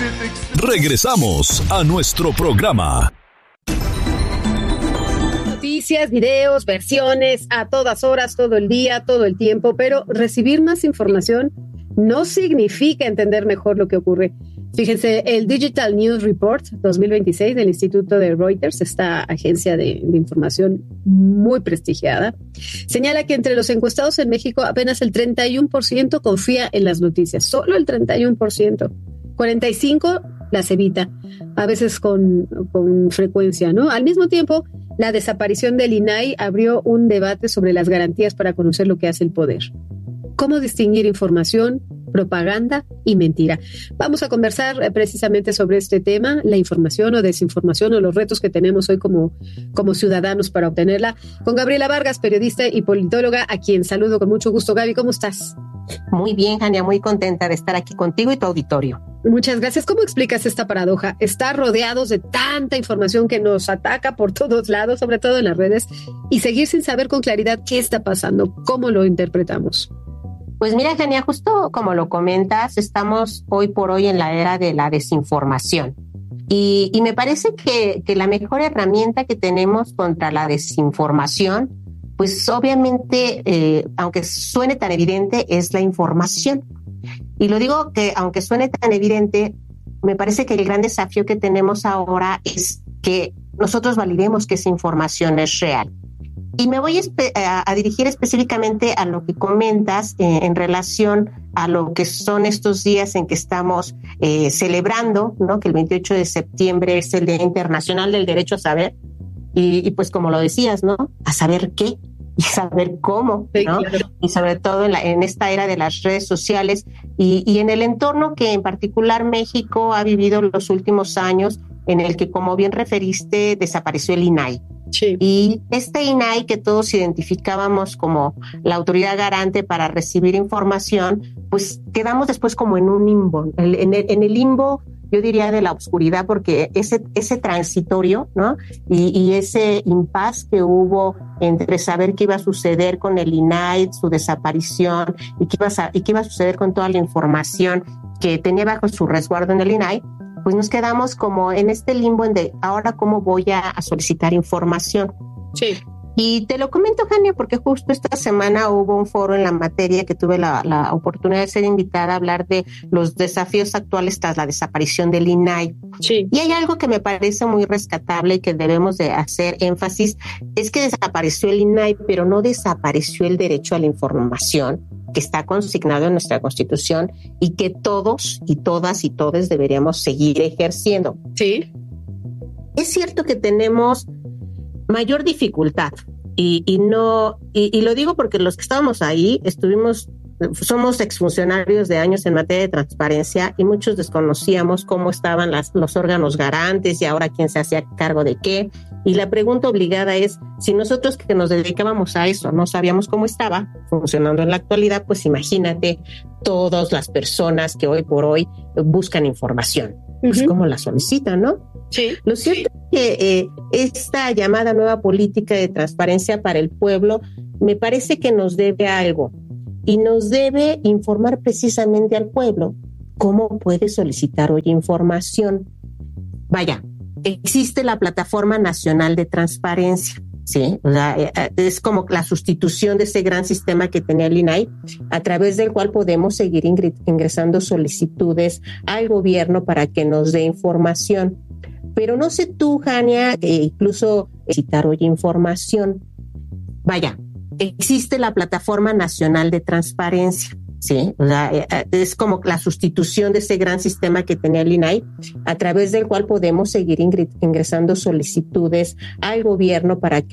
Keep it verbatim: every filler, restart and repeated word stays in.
Regresamos a nuestro programa. Noticias, videos, versiones, a todas horas, todo el día, todo el tiempo, pero recibir más información no significa entender mejor lo que ocurre. Fíjense, el Digital News Report dos mil veintiséis del Instituto de Reuters, esta agencia de, de información muy prestigiada, señala que entre los encuestados en México apenas el treinta y uno por ciento confía en las noticias, solo el treinta y uno por ciento. cuarenta y cinco por ciento las evita, a veces con, con frecuencia, ¿no? Al mismo tiempo, la desaparición del I N A I abrió un debate sobre las garantías para conocer lo que hace el poder. ¿Cómo distinguir información, propaganda y mentira? Vamos a conversar eh, precisamente sobre este tema, la información o desinformación o los retos que tenemos hoy como, como ciudadanos para obtenerla, con Gabriela Vargas, periodista y politóloga, a quien saludo con mucho gusto. Gaby, ¿cómo estás? Muy bien, Jania, muy contenta de estar aquí contigo y tu auditorio. Muchas gracias. ¿Cómo explicas esta paradoja? Estar rodeados de tanta información que nos ataca por todos lados, sobre todo en las redes, y seguir sin saber con claridad qué está pasando, cómo lo interpretamos. Pues mira, Jania, justo como lo comentas, estamos hoy por hoy en la era de la desinformación. Y, y me parece que, que la mejor herramienta que tenemos contra la desinformación, pues obviamente, eh, aunque suene tan evidente, es la información. Y lo digo que aunque suene tan evidente, me parece que el gran desafío que tenemos ahora es que nosotros validemos que esa información es real. Y me voy espe- a, a dirigir específicamente a lo que comentas eh, en relación a lo que son estos días en que estamos eh, celebrando, ¿no? Que el veintiocho de septiembre es el Día Internacional del Derecho a Saber. Y, y pues como lo decías, ¿no? A saber qué y saber cómo, ¿no? Sí, claro. Y sobre todo en, la, en esta era de las redes sociales y, y en el entorno que en particular México ha vivido los últimos años, en el que, como bien referiste, desapareció el I N A I. Sí. Y este I N A I que todos identificábamos como la autoridad garante para recibir información, pues quedamos después como en un limbo, en el, en el limbo, yo diría, de la oscuridad, porque ese, ese transitorio, ¿no? Y, y ese impasse que hubo entre saber qué iba a suceder con el I N A I, su desaparición, y qué iba a, y qué iba a suceder con toda la información que tenía bajo su resguardo en el I N A I, pues nos quedamos como en este limbo en de ahora cómo voy a, a solicitar información. Sí. Y te lo comento, Jania, porque justo esta semana hubo un foro en la materia que tuve la, la oportunidad de ser invitada a hablar de los desafíos actuales tras la desaparición del I N A I. Sí. Y hay algo que me parece muy rescatable y que debemos de hacer énfasis, es que desapareció el I N A I, pero no desapareció el derecho a la información que está consignado en nuestra Constitución y que todos y todas y todes deberíamos seguir ejerciendo. Sí. Es cierto que tenemos mayor dificultad y, y no y, y lo digo porque los que estábamos ahí estuvimos somos exfuncionarios de años en materia de transparencia y muchos desconocíamos cómo estaban las, los órganos garantes y ahora quién se hacía cargo de qué. Y la pregunta obligada es, si nosotros que nos dedicábamos a eso no sabíamos cómo estaba funcionando en la actualidad, pues imagínate todas las personas que hoy por hoy buscan información. Pues uh-huh. ¿Cómo la solicitan, no? Sí. Lo cierto es que eh, esta llamada nueva política de transparencia para el pueblo me parece que nos debe algo y nos debe informar precisamente al pueblo cómo puede solicitar hoy información. Vaya, existe la Plataforma Nacional de Transparencia, ¿sí? O sea, es como la sustitución de ese gran sistema que tenía el I N A I, a través del cual podemos seguir ingresando solicitudes al gobierno para que nos dé información. Pero no sé tú, Jania, que incluso citar hoy información. Vaya, existe la Plataforma Nacional de Transparencia, ¿sí? O sea, es como la sustitución de ese gran sistema que tenía el I N A I, a través del cual podemos seguir ingresando solicitudes al gobierno para que